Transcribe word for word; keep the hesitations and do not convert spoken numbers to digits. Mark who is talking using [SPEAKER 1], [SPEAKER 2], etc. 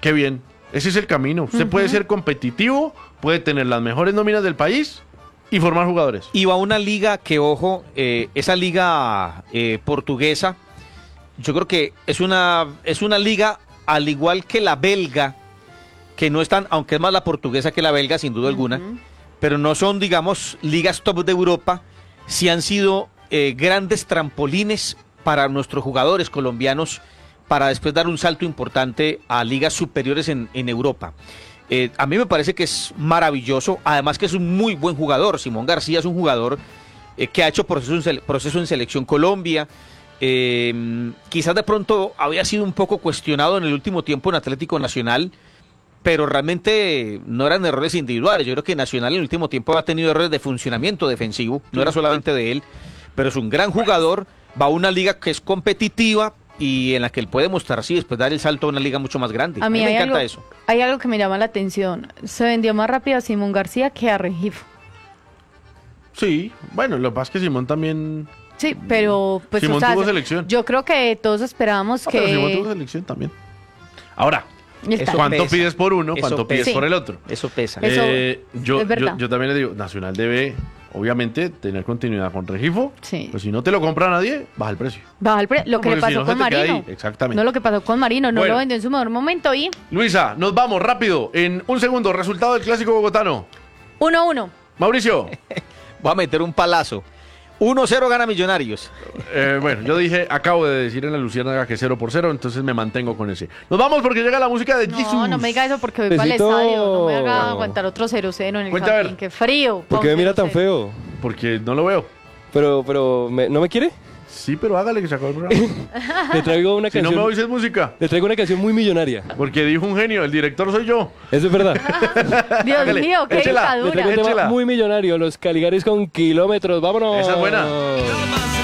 [SPEAKER 1] qué bien. Ese es el camino. Usted uh-huh. puede ser competitivo, puede tener las mejores nóminas del país y formar jugadores.
[SPEAKER 2] Y va a una liga que, ojo, eh, esa liga eh, portuguesa, yo creo que es una, es una liga al igual que la belga, que no están, aunque es más la portuguesa que la belga, sin duda uh-huh. alguna, pero no son, digamos, ligas top de Europa, sí han sido eh, grandes trampolines para nuestros jugadores colombianos para después dar un salto importante a ligas superiores en, en Europa. Eh, a mí me parece que es maravilloso, además que es un muy buen jugador. Simón García es un jugador eh, que ha hecho proceso en, sele- proceso en Selección Colombia, eh, quizás de pronto había sido un poco cuestionado en el último tiempo en Atlético Nacional, pero realmente no eran errores individuales. Yo creo que Nacional en el último tiempo ha tenido errores de funcionamiento defensivo, no era solamente de él, pero es un gran jugador, va a una liga que es competitiva y en la que él puede mostrar, sí, después dar el salto a una liga mucho más grande.
[SPEAKER 3] A mí,
[SPEAKER 2] a mí me encanta
[SPEAKER 3] algo,
[SPEAKER 2] eso.
[SPEAKER 3] Hay algo que me llama la atención. Se vendió más rápido a Simón García que a Rengifo.
[SPEAKER 1] Sí, bueno, lo que pasa es que Simón también...
[SPEAKER 3] Sí, pero pues
[SPEAKER 1] Simón
[SPEAKER 3] o sea,
[SPEAKER 1] tuvo selección.
[SPEAKER 3] Yo creo que todos esperábamos
[SPEAKER 1] ah,
[SPEAKER 3] que...
[SPEAKER 1] Pero Simón tuvo selección también. Ahora,
[SPEAKER 3] Eso
[SPEAKER 1] ¿cuánto
[SPEAKER 2] pesa.
[SPEAKER 1] pides por uno?
[SPEAKER 2] Eso
[SPEAKER 1] ¿Cuánto
[SPEAKER 2] pesa.
[SPEAKER 1] pides por el otro?
[SPEAKER 2] Eso pesa.
[SPEAKER 3] Eso
[SPEAKER 1] Eh, yo,
[SPEAKER 3] es verdad.
[SPEAKER 1] yo, yo también le digo, Nacional debe, obviamente, tener continuidad con Rengifo.
[SPEAKER 3] Sí.
[SPEAKER 1] Pues si no te lo compra nadie, baja el precio.
[SPEAKER 3] Baja el pre- lo que
[SPEAKER 1] Porque
[SPEAKER 3] le pasó
[SPEAKER 1] si no,
[SPEAKER 3] con
[SPEAKER 1] se te queda
[SPEAKER 3] Marino.
[SPEAKER 1] ahí. Exactamente.
[SPEAKER 3] No lo que pasó con Marino, no
[SPEAKER 1] Bueno.
[SPEAKER 3] lo vendió en su mejor momento y...
[SPEAKER 1] Luisa, nos vamos rápido. En un segundo, resultado del clásico bogotano.
[SPEAKER 3] uno a uno.
[SPEAKER 1] Mauricio.
[SPEAKER 2] Voy a meter un palazo. uno cero gana Millonarios.
[SPEAKER 1] Eh, bueno, yo dije, acabo de decir en la Luciérnaga que cero por cero, entonces me mantengo con ese. Nos vamos porque llega la música de Jesus.
[SPEAKER 3] No, no me diga eso porque voy para el
[SPEAKER 4] Besito.
[SPEAKER 3] estadio. No me haga aguantar otro cero cero en el
[SPEAKER 1] Cuenta a ver.
[SPEAKER 3] campín. Qué frío.
[SPEAKER 4] ¿Por qué me mira tan
[SPEAKER 3] cero cero.
[SPEAKER 4] feo?
[SPEAKER 1] Porque no lo veo.
[SPEAKER 4] Pero, pero, ¿me- ¿no me quiere?
[SPEAKER 1] Sí, pero hágale que se acabó el programa.
[SPEAKER 4] Le traigo una
[SPEAKER 1] Si no
[SPEAKER 4] canción.
[SPEAKER 1] me oís es música.
[SPEAKER 4] Le traigo una canción muy millonaria.
[SPEAKER 1] Porque dijo un genio, el director soy yo.
[SPEAKER 4] Eso es verdad.
[SPEAKER 3] Dios
[SPEAKER 1] Hágale,
[SPEAKER 3] mío, qué
[SPEAKER 1] échela.
[SPEAKER 4] Le traigo
[SPEAKER 3] dictadura.
[SPEAKER 4] un tema
[SPEAKER 1] Échela.
[SPEAKER 4] muy millonario. Los Caligaris con kilómetros. ¡Vámonos!
[SPEAKER 1] Esa es buena.